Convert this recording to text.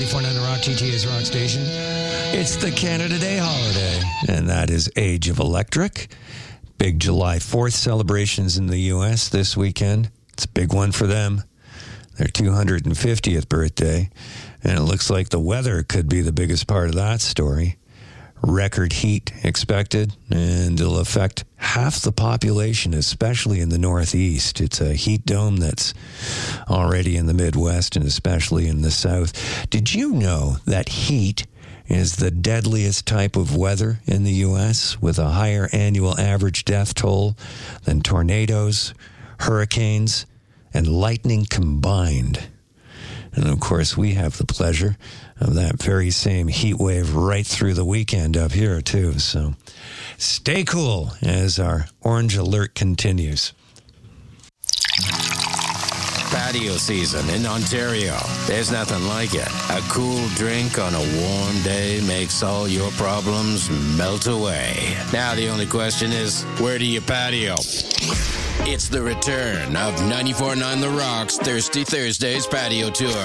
94.9 The Rock, TTA's Rock Station. It's the Canada Day holiday, and that is Age of Electric. Big July 4th celebrations in the U.S. this weekend. It's a big one for them. Their 250th birthday, and it looks like the weather could be the biggest part of that story. Record heat expected, and it'll affect half the population, especially in the Northeast. It's a heat dome that's already in the Midwest and especially in the South. Did you know that heat is the deadliest type of weather in the U.S., with a higher annual average death toll than tornadoes, hurricanes, and lightning combined? And, of course, we have the pleasure of that very same heat wave right through the weekend up here, too. So stay cool as our orange alert continues. Patio season in Ontario. There's nothing like it. A cool drink on a warm day makes all your problems melt away. Now the only question is, where do you patio? It's the return of 94.9 The Rock's Thirsty Thursdays patio tour.